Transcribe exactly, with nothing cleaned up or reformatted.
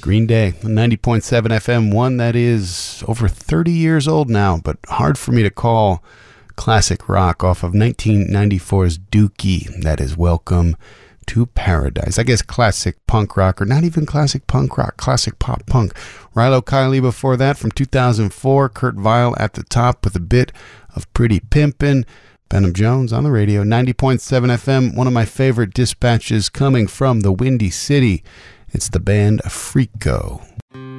Green Day, ninety point seven F M, one that is over thirty years old now, but hard for me to call classic rock, off of nineteen ninety-four's Dookie. That is Welcome to Paradise. I guess classic punk rock, or not even classic punk rock, classic pop punk. Rilo Kiley before that from two thousand four. Kurt Vile at the top with a bit of Pretty Pimpin'. Benham Jones on the radio, ninety point seven F M, one of my favorite dispatches coming from the Windy City. It's the band Freako.